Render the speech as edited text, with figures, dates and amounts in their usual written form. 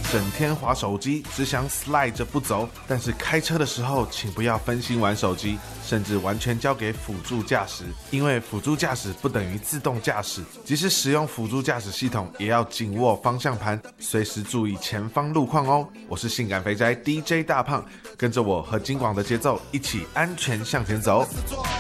整天滑手机，只想 slide 着不走。但是开车的时候，请不要分心玩手机，甚至完全交给辅助驾驶，因为辅助驾驶不等于自动驾驶。即使使用辅助驾驶系统，也要紧握方向盘，随时注意前方路况哦。我是性感肥宅 DJ 大胖，跟着我和金广的节奏，一起安全向前走。